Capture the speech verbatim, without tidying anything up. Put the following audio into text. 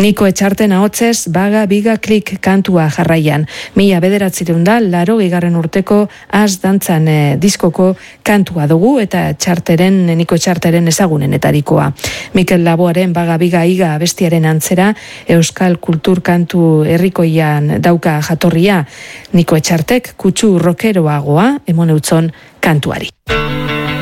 Niko Etxarten ahotzez Baga Biga Klik kantua jarraian. Mila bederatzireun da, laro igarren urteko az dantzan e, diskoko kantua dugu eta Etxarteren, Niko Etxarteren ezagunenetarikoa. Mikel Laboaren Baga Biga Iga bestiaren antzera, euskal kultur kantu herrikoian dauka jatorria. Niko Etxartek kutsu rokeroagoa emon eutzon kantuari.